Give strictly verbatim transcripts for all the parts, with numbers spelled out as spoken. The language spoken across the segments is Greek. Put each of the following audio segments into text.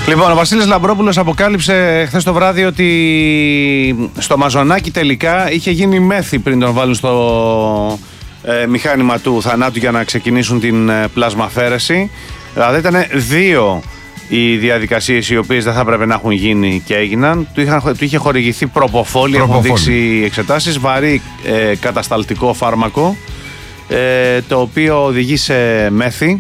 Λοιπόν, ο Βασίλης Λαμπρόπουλος αποκάλυψε χθες το βράδυ ότι στο Μαζονάκι τελικά είχε γίνει μέθη πριν τον βάλουν στο ε, μηχάνημα του θανάτου για να ξεκινήσουν την ε, πλασμαφέρεση. Δηλαδή ήταν δύο οι διαδικασίες οι οποίες δεν θα έπρεπε να έχουν γίνει και έγιναν. Του, είχαν, του είχε χορηγηθεί προποφόλη, έχουν δείξει εξετάσεις, βαρύ ε, κατασταλτικό φάρμακο, ε, το οποίο οδηγεί σε μέθη.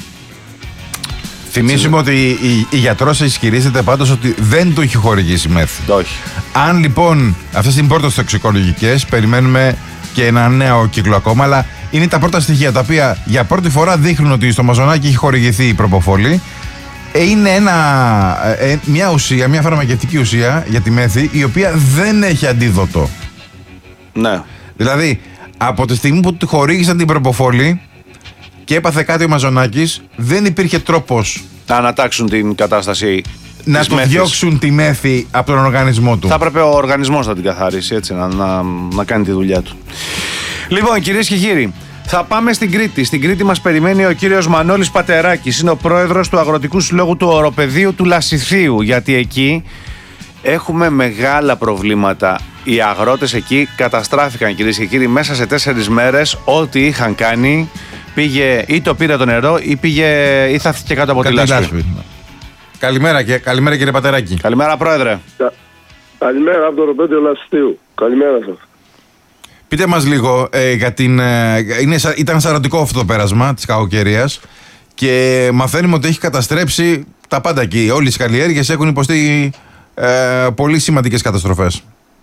Θυμίσουμε ότι η, η γιατρός ισχυρίζεται πάντως ότι δεν του έχει χορηγήσει μέθη. Όχι. Αν λοιπόν αυτές είναι οι πρώτες τοξικολογικές, περιμένουμε και ένα νέο κύκλο ακόμα, αλλά είναι τα πρώτα στοιχεία τα οποία για πρώτη φορά δείχνουν ότι στο Μαζονάκι έχει χορηγηθεί η προποφόλη. Είναι ένα, ε, μια ουσία, μια φαρμακευτική ουσία για τη μέθη, η οποία δεν έχει αντίδοτο. Ναι. Δηλαδή, από τη στιγμή που του χορήγησαν την προποφόλη και έπαθε κάτι ο Μαζονάκης, δεν υπήρχε τρόπος να ανατάξουν την κατάσταση, να του μέθης. διώξουν τη μέθη από τον οργανισμό του. Θα έπρεπε ο οργανισμός να την καθαρίσει, έτσι, να, να, να κάνει τη δουλειά του. Λοιπόν, κυρίες και κύριοι, θα πάμε στην Κρήτη. Στην Κρήτη μας περιμένει ο κύριος Μανώλης Πατεράκης. Είναι ο πρόεδρος του Αγροτικού Συλλόγου του Οροπεδίου του Λασιθίου. Γιατί εκεί έχουμε μεγάλα προβλήματα. Οι αγρότες εκεί καταστράφηκαν, κυρίες και κύριοι, μέσα σε τέσσερις μέρες. Ό,τι είχαν κάνει πήγε ή το πήρε το νερό ή, πήγε, ή θα φύγει κάτω από τη λάσπη. Καλημέρα, και, καλημέρα κύριε Πατεράκη. Καλημέρα πρόεδρε. Κα, καλημέρα από το Οροπέδιο Λασιθίου. Καλημέρα σας. Πείτε μας λίγο, ε, για την, ε, είναι, ήταν σαρωτικό αυτό το πέρασμα της κακοκαιρίας και μαθαίνουμε ότι έχει καταστρέψει τα πάντα εκεί. Όλες οι καλλιέργειες έχουν υποστεί ε, πολύ σημαντικές καταστροφές.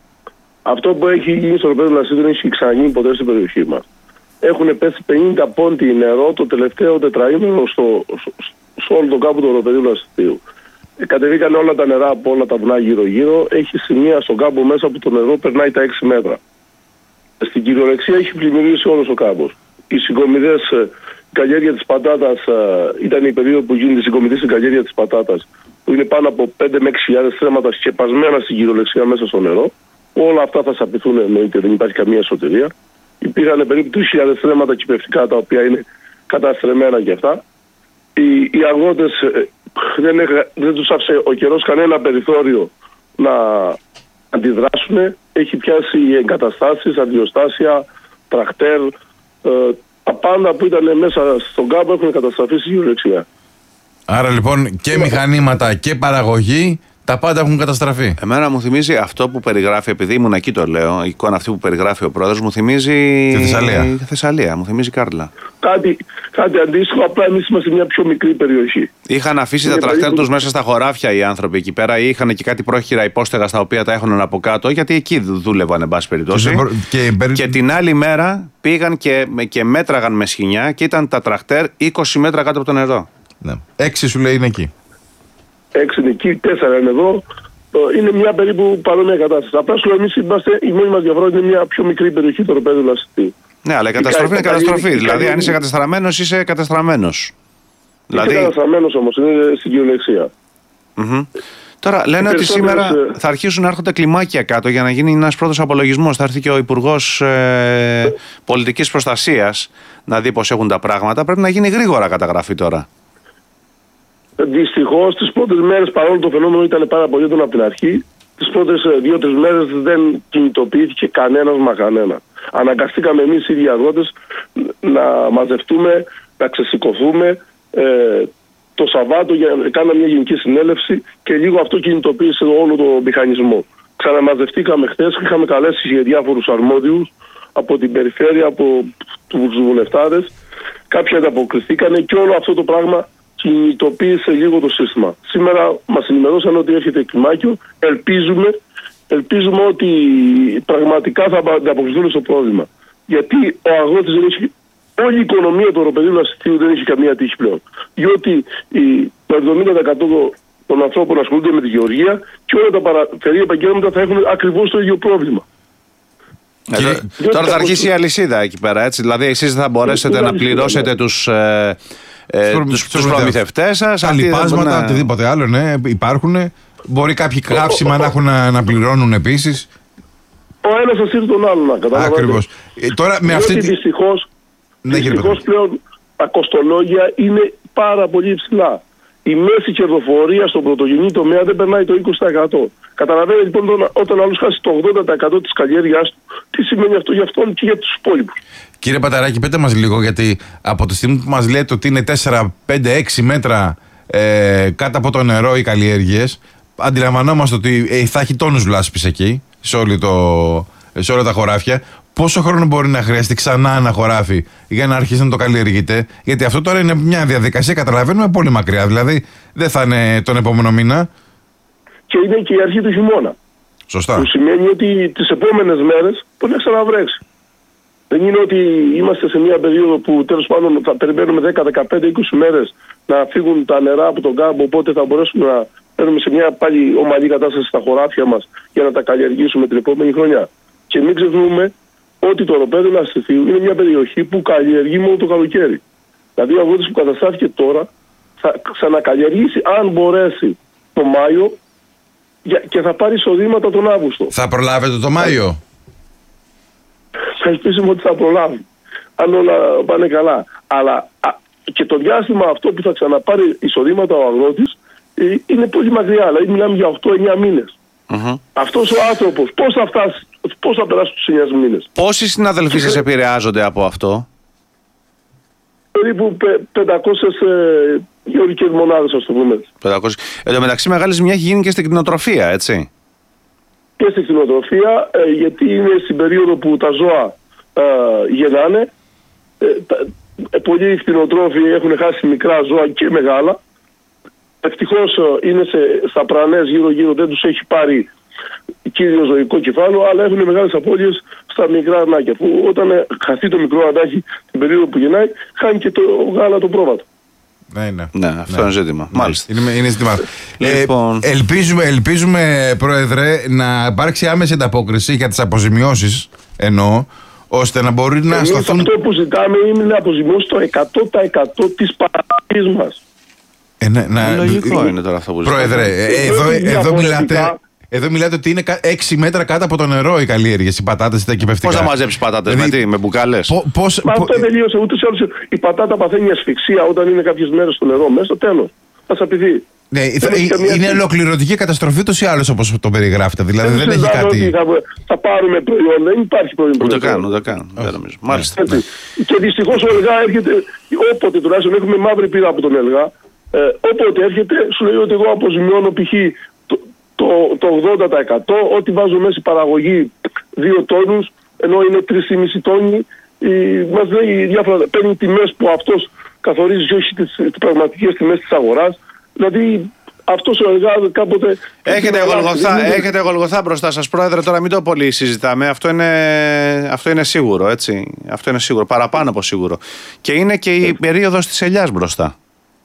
Αυτό που έχει γίνει στο Οροπέδιο Λασιθίου δεν έχει ξαναγίνει ποτέ στην περιοχή μας. Έχουν πέσει πενήντα πόντοι νερό το τελευταίο τετραήμερο στο, στο, στο όλο τον κάμπο του Οροπεδίου Λασιθίου. Ε, κατεβήκαν όλα τα νερά από όλα τα βουνά γύρω-γύρω. Έχει σημεία στον κάμπο μέσα που το νερό περνάει τα έξι μέτρα. Στην κυριολεξία έχει πλημμυρίσει όλος ο κάμπος. Οι συγκομιδές, η καλλιέργεια της πατάτας, ήταν η περίοδο που γίνεται η συγκομιδή στην καλλιέργεια της πατάτας, που είναι πάνω από πέντε με έξι χιλιάδες θρέμματα σκεπασμένα στην κυριολεξία μέσα στο νερό. Όλα αυτά θα σαπηθούν, εννοείται, δεν υπάρχει καμία εσωτερία. Υπήρχαν περίπου τρεις χιλιάδες θρέμματα κυπευτικά, τα οποία είναι καταστρεμμένα και αυτά. Οι, οι αγρότες δεν, δεν τους άφησε ο καιρός κανένα περιθώριο να αντιδράσουν. Έχει πιάσει εγκαταστάσεις, αντιοστάσια, τρακτέρ, ε, τα πάντα που ήταν μέσα στον κάμπο έχουν καταστραφεί στη γεωδεξιά. Άρα λοιπόν και μηχανήματα και παραγωγή, τα πάντα έχουν καταστραφεί. Εμένα μου θυμίζει αυτό που περιγράφει, επειδή ήμουν εκεί το λέω, η εικόνα αυτή που περιγράφει ο πρόεδρος, μου θυμίζει τη Θεσσαλία. Η Θεσσαλία, μου θυμίζει Κάρλα. Κάτι, κάτι αντίστοιχο, απλά εμείς είμαστε μια πιο μικρή περιοχή. Είχαν αφήσει Είναι τα τρακτέρ περίπου... τους μέσα στα χωράφια οι άνθρωποι εκεί πέρα, ή είχαν και κάτι πρόχειρα υπόστεγα στα οποία τα έχουν από κάτω, γιατί εκεί δούλευαν, εν πάση περιπτώσει. Και, και... και την άλλη μέρα πήγαν και, και μέτραγαν με σχοινιά και ήταν τα τρακτέρ είκοσι μέτρα κάτω από το νερό. Ναι. Έξι σου λέει είναι εκεί. Έξι είναι εκεί, τέσσερα είναι εδώ. Είναι μια περίπου παρόμοια κατάσταση. Απλά σου λέω, εμείς είμαστε, η μόνη μας διαφορά είναι μια πιο μικρή περιοχή, το Οροπέδιο Λασιθίου. Ναι, αλλά η καταστροφή είναι καταστροφή. Δηλαδή, αν είσαι κατεστραμμένος, είσαι κατεστραμμένος. Είσαι δηλαδή... κατεστραμμένος όμως, είναι στην κυριολεξία. Mm-hmm. Τώρα λένε ότι σήμερα θα αρχίσουν να έρχονται κλιμάκια κάτω για να γίνει ένας πρώτος απολογισμός. Θα έρθει και ο Υπουργός ε, Πολιτικής Προστασίας να δει πώς έχουν τα πράγματα. Πρέπει να γίνει γρήγορα καταγραφή τώρα. Δυστυχώς τις πρώτες μέρες, παρόλο το φαινόμενο ήταν πάρα πολύ έντονο από την αρχή, τις πρώτες δύο-τρεις μέρες δεν κινητοποιήθηκε κανένας μα κανένα. Αναγκαστήκαμε εμείς οι ίδιοι αγρότες να μαζευτούμε, να ξεσηκωθούμε. Ε, το Σαββάτο για να κάναμε μια γενική συνέλευση και λίγο αυτό κινητοποίησε όλο το μηχανισμό. Ξαναμαζευτήκαμε χθες και είχαμε καλέσει για διάφορους αρμόδιους από την περιφέρεια, από τους βουλευτάδες. Κάποιοι ανταποκριθήκανε και όλο αυτό το πράγμα κινητοποίησε λίγο το σύστημα. Σήμερα μας ενημερώσαν ότι έρχεται κλιμάκιο. Ελπίζουμε, ελπίζουμε ότι πραγματικά θα ανταποκριθούν στο πρόβλημα. Γιατί ο αγρότης δεν έχει, όλη η οικονομία του Οροπεδίου Λασιθίου δεν έχει καμία τύχη πλέον. Διότι το εβδομήντα τοις εκατό των ανθρώπων ασχολούνται με τη γεωργία και όλα τα παραφερή επαγγέλματα θα έχουν ακριβώς το ίδιο πρόβλημα. Ε, και... Τώρα θα αρχίσει η αλυσίδα εκεί πέρα, έτσι. Δηλαδή, εσείς θα μπορέσετε να πληρώσετε τους. Ε... Ε, τους, τους προμηθευτές σας, τα λοιπάσματα, να... οτιδήποτε άλλο, ναι, υπάρχουν. Μπορεί κάποιοι καύσιμα να έχουν να, να πληρώνουν επίσης. Ο ένας ασύρει τον άλλον, να καταλαβαίνετε. Ακριβώς. Ε, τώρα με αυτή... Δυστυχώς, ναι, δυστυχώς πλέον τα κοστολόγια είναι πάρα πολύ υψηλά. η μέση κερδοφορία στον πρωτογενή τομέα δεν περνάει το είκοσι τοις εκατό. Καταλαβαίνετε λοιπόν όταν, όταν άλλος χάσει το ογδόντα τοις εκατό της καλλιέργειάς του, τι σημαίνει αυτό για αυτόν και για τους υπόλοιπους. Κύριε Παταράκη, πείτε μας λίγο, γιατί από τη στιγμή που μας λέτε ότι είναι τέσσερα, πέντε, έξι μέτρα ε, κάτω από το νερό οι καλλιέργειες, αντιλαμβανόμαστε ότι ε, θα έχει τόνους λάσπης εκεί, σε, όλη το, σε όλα τα χωράφια. Πόσο χρόνο μπορεί να χρειαστεί ξανά ένα χωράφι για να αρχίσει να το καλλιεργείτε? Γιατί αυτό τώρα είναι μια διαδικασία, καταλαβαίνουμε, πολύ μακριά. Δηλαδή δεν θα είναι τον επόμενο μήνα. Και είναι και η αρχή του χειμώνα. Σωστά. Που σημαίνει ότι τις επόμενες μέρες μπορεί να ξαναβρέξει. Δεν είναι ότι είμαστε σε μια περίοδο που τέλος πάντων θα περιμένουμε δέκα, δεκαπέντε, είκοσι μέρες να φύγουν τα νερά από τον κάμπο, οπότε θα μπορέσουμε να παίρνουμε σε μια πάλι ομαλή κατάσταση στα χωράφια μας για να τα καλλιεργήσουμε την επόμενη χρονιά. Και μην ξεχνούμε ότι το οροπέδιο Λαστιθίου είναι μια περιοχή που καλλιεργεί μόνο το καλοκαίρι. Δηλαδή ο αγρότης που καταστάθηκε τώρα θα ξανακαλλιεργήσει αν μπορέσει το Μάιο και θα πάρει εισοδήματα τον Αύγουστο. Θα προλάβετε το Μάιο? Θα ελπίσουμε ότι θα προλάβει, αν όλα πάνε καλά. Αλλά α, και το διάστημα αυτό που θα ξαναπάρει εισοδήματα ο αγρότης ε, είναι πολύ μακριά. Δηλαδή μιλάμε για οκτώ εννιά μήνες. Mm-hmm. Αυτός ο άνθρωπος πώς θα φτάσει, πώς θα περάσει τους εννιά μήνες? Πόσοι συναδελφοί σας επηρεάζονται από αυτό? Περίπου πεντακόσιες ε, γεωργικές μονάδες, ας το πούμε. πεντακόσιες. Εν τω μεταξύ μεγάλη ζημιά έχει γίνει και στην κτηνοτροφία, έτσι? Και στην κτηνοτροφία, ε, γιατί είναι στην περίοδο που τα ζώα ε, γεννάνε. Ε, τα, ε, πολλοί κτηνοτρόφοι έχουν χάσει μικρά ζώα και μεγάλα. Ευτυχώς ε, είναι σε, στα πρανές γύρω-γύρω, δεν τους έχει πάρει κύριο ζωικό κεφάλαιο, αλλά έχουν μεγάλες απώλειες στα μικρά αρνάκια. Που όταν ε, χαθεί το μικρό αρνάκι την περίοδο που γεννάει, χάνει και το γάλα το πρόβατο. Ναι, ναι. Ναι, αυτό ναι. είναι ζήτημα. Ναι. Μάλιστα. Είναι, είναι ζήτημα. Λοιπόν... Ε, ελπίζουμε, ελπίζουμε, Πρόεδρε, να υπάρξει άμεση ανταπόκριση για τις αποζημιώσεις, εννοώ, ώστε να μπορεί να σταθούν. Αυτό που ζητάμε είναι να αποζημιώσει το εκατό τοις εκατό της παραγωγής μας. Ε, ναι, να... Λογικό είναι τώρα αυτό που ζητάμε. Πρόεδρε, ε, εδώ, εδώ μιλάτε. Εδώ μιλάτε ότι είναι έξι μέτρα κάτω από το νερό οι καλλιέργειες, οι πατάτες, τα κυπευτικά. Πώς θα μαζέψεις πατάτες, δηλαδή, με τι, με μπουκάλες? Πο, πώς, Μα αυτό τελείωσε. Ούτως ή άλλως η πατάτα παθαίνει ασφυξία όταν είναι κάποιες μέρες στο νερό μέσα. Τέλος. Θα σαπηθεί. Ναι, θα, είναι καμία... ολοκληρωτική καταστροφή ούτως ή άλλως όπως το περιγράφετε. Δηλαδή δεν, δεν έχει κάτι. Θα, θα πάρουμε προϊόν, δεν υπάρχει προϊόν. Ούτε καν, ούτε καν. Δεν νομίζω. Μάλιστα. Ναι. Και δυστυχώς ο ΕΛΓΑ έρχεται, όποτε τουλάχιστον έχουμε μαύρη πείρα από τον ΕΛΓΑ, ε, όποτε έρχεται σου λέει ότι εγώ αποζημιώνω π.χ. Το, το ογδόντα τοις εκατό, ό,τι βάζω μέσα η παραγωγή δύο τόνους, ενώ είναι τρεις κόμμα πέντε τόνοι, η, μας λέει διάφορα, παίρνει τιμές που αυτός καθορίζει και όχι τις, τις πραγματικές τιμές της αγοράς. Δηλαδή αυτός ο ΕΛΓΑ κάποτε... Έχετε Γολγοθά, είναι... έχετε Γολγοθά μπροστά σας, Πρόεδρε, τώρα μην το πολύ συζητάμε, αυτό είναι, αυτό είναι σίγουρο, έτσι, αυτό είναι σίγουρο, παραπάνω από σίγουρο. Και είναι και η περίοδος της ελιάς μπροστά.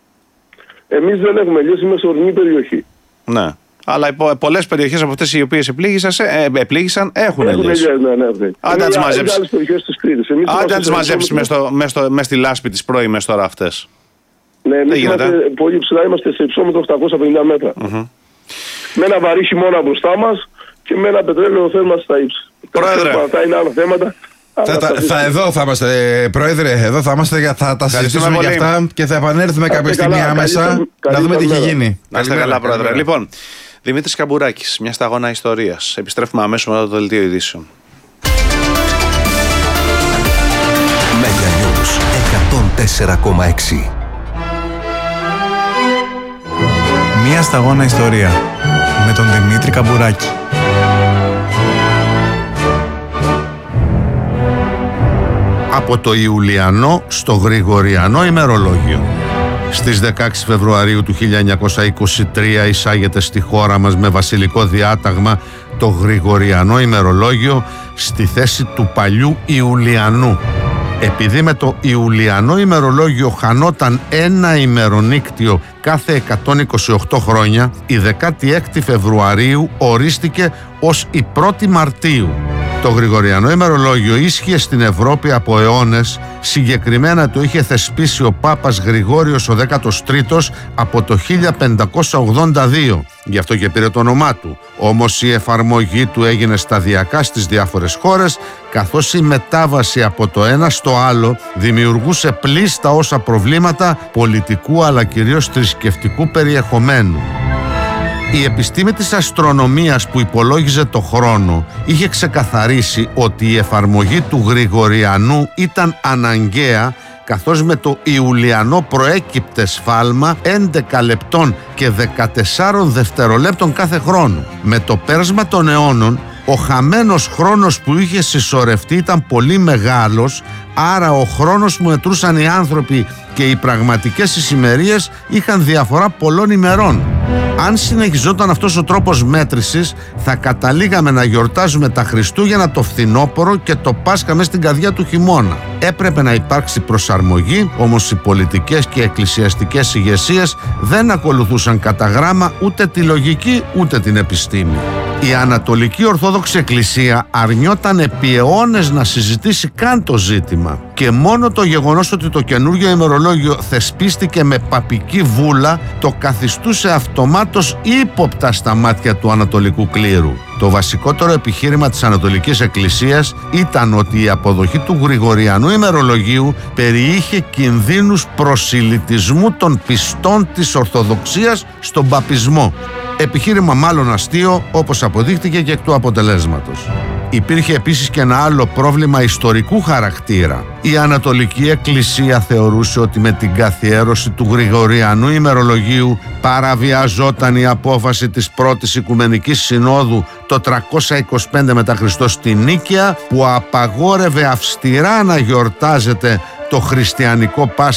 Εμείς δεν έχουμε ελιές, είμαστε σε ορεινή περιοχή. Ναι. Αλλά πολλές περιοχές από αυτές οι οποίες επλήγησαν έχουν ελιές. Ναι, ναι, ναι. Άντε να τις μαζέψεις. Άντε να τις μαζέψεις μες στη λάσπη της πρώιμες τώρα αυτές. Ναι, εμείς είμαστε πολύ ψηλά, είμαστε σε υψόμετρο οκτακόσια πενήντα μέτρα. Mm-hmm. Με ένα βαρύ χειμώνα μπροστά μας και με ένα πετρέλαιο θέμα στα ύψη. Πρόεδρε. Αυτά είναι άλλα θέματα. Θα, θα, θα, εδώ θα είμαστε, Πρόεδρε, εδώ θα είμαστε, θα τα συζητήσουμε για αυτά και θα επανέλθουμε κάποια στιγμή άμεσα να δούμε τι έχει γίνει. Να είστε καλά, Πρόεδρε. Λοιπόν, Δημήτρης Καμπουράκης, μια σταγόνα ιστορίας. Επιστρέφουμε αμέσως μετά το δελτίο ειδήσεων. Μέγα News εκατόν τέσσερα κόμμα έξι. Μια σταγόνα ιστορία με τον Δημήτρη Καμπουράκη. Από το Ιουλιανό στο Γρηγοριανό ημερολόγιο. Στις δεκαέξι Φεβρουαρίου του χίλια εννιακόσια είκοσι τρία εισάγεται στη χώρα μας με βασιλικό διάταγμα το Γρηγοριανό ημερολόγιο στη θέση του παλιού Ιουλιανού. Επειδή με το Ιουλιανό ημερολόγιο χανόταν ένα ημερονύκτιο κάθε εκατόν είκοσι οκτώ χρόνια, η δεκαέξι Φεβρουαρίου ορίστηκε ως η πρώτη Μαρτίου. Το Γρηγοριανό ημερολόγιο ίσχυε στην Ευρώπη από αιώνες, συγκεκριμένα το είχε θεσπίσει ο Πάπας Γρηγόριος ο δέκατος τρίτος από το χίλια πεντακόσια ογδόντα δύο, γι' αυτό και πήρε το όνομά του. Όμως η εφαρμογή του έγινε σταδιακά στις διάφορες χώρες, καθώς η μετάβαση από το ένα στο άλλο δημιουργούσε πλήστα όσα προβλήματα πολιτικού αλλά κυρίως θρησκευτικού περιεχομένου. Η επιστήμη της αστρονομίας που υπολόγιζε το χρόνο είχε ξεκαθαρίσει ότι η εφαρμογή του Γρηγοριανού ήταν αναγκαία, καθώς με το Ιουλιανό προέκυπτε σφάλμα έντεκα λεπτών και δεκατεσσάρων δευτερολέπτων κάθε χρόνο. Με το πέρασμα των αιώνων, ο χαμένος χρόνος που είχε συσσωρευτεί ήταν πολύ μεγάλος, άρα ο χρόνος που μετρούσαν οι άνθρωποι και οι πραγματικές ησημερίες είχαν διαφορά πολλών ημερών. Αν συνεχιζόταν αυτός ο τρόπος μέτρησης, θα καταλήγαμε να γιορτάζουμε τα Χριστούγεννα το φθινόπωρο και το Πάσχα μες στην καρδιά του χειμώνα. Έπρεπε να υπάρξει προσαρμογή, όμως οι πολιτικές και εκκλησιαστικές ηγεσίες δεν ακολουθούσαν κατά γράμμα ούτε τη λογική ούτε την επιστήμη. Η Ανατολική Ορθόδοξη Εκκλησία αρνιόταν επί αιώνες να συζητήσει καν το ζήτημα και μόνο το γεγονός ότι το καινούργιο ημερολόγιο θεσπίστηκε με παπική βούλα το καθιστούσε αυτομάτως ύποπτα στα μάτια του Ανατολικού κλήρου. Το βασικότερο επιχείρημα της Ανατολικής Εκκλησίας ήταν ότι η αποδοχή του Γρηγοριανού ημερολογίου περιείχε κινδύνους προσιλητισμού των πιστών της Ορθοδοξίας στον παπισμό. Επιχείρημα μάλλον αστείο, όπως αποδείχτηκε και εκ του αποτελέσματος. Υπήρχε επίσης και ένα άλλο πρόβλημα ιστορικού χαρακτήρα. Η Ανατολική Εκκλησία θεωρούσε ότι με την καθιέρωση του Γρηγοριανού ημερολογίου παραβιαζόταν η απόφαση της πρώτης Οικουμενικής Συνόδου το τριακόσια είκοσι πέντε μετά Χριστό στη Νίκαια, που απαγόρευε αυστηρά να γιορτάζεται το χριστιανικό Πάσχα